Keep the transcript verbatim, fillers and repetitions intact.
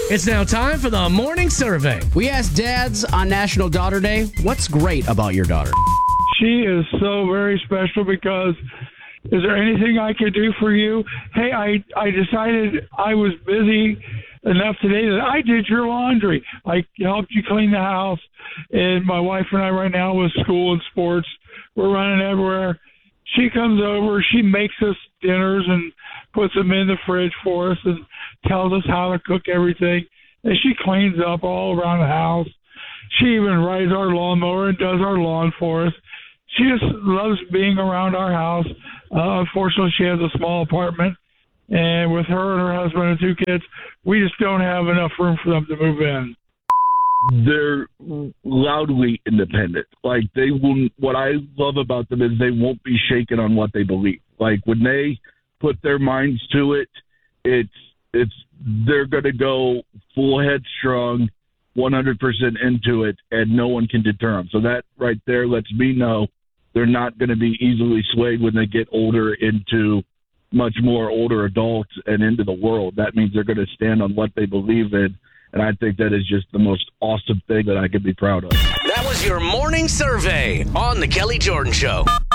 It's now time for the morning survey. We asked dads on National Daughter Day, what's great about your daughter? She is so very special because is there anything I could do for you? Hey, I, I decided I was busy enough today that I did your laundry. I helped you clean the house. And my wife and I right now with school and sports, we're running everywhere. She comes over, she makes us dinners and puts them in the fridge for us and tells us how to cook everything. And she cleans up all around the house. She even rides our lawnmower and does our lawn for us. She just loves being around our house. Uh, unfortunately, she has a small apartment. And with her and her husband and two kids, we just don't have enough room for them to move in. They're loudly independent. Like they will. What I love about them is they won't be shaken on what they believe. Like when they put their minds to it, it's it's they're going to go full headstrong, one hundred percent into it, and no one can deter them. So that right there lets me know they're not going to be easily swayed when they get older into much more older adults and into the world. That means they're going to stand on what they believe in. And I think that is just the most awesome thing that I could be proud of. That was your morning survey on The Kelly Jordan Show.